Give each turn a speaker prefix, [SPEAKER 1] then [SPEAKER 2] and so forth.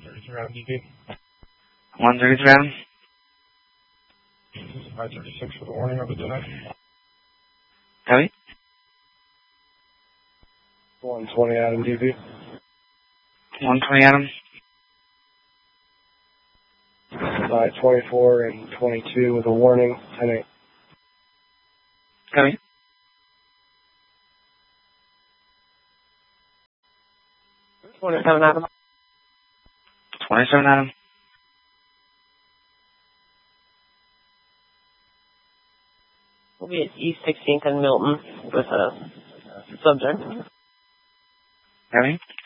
[SPEAKER 1] 133 Adam DP.
[SPEAKER 2] 133 Adam.
[SPEAKER 1] 536 for the warning of the delay.
[SPEAKER 2] Copy.
[SPEAKER 1] 120 Adam DP.
[SPEAKER 2] 120 Adam.
[SPEAKER 1] 24 and 22 with a warning. 10-8.
[SPEAKER 2] Copy.
[SPEAKER 3] 27 Adam.
[SPEAKER 2] 27 Adam.
[SPEAKER 3] We'll be at East 16th and Milton with a subject.
[SPEAKER 2] Copy.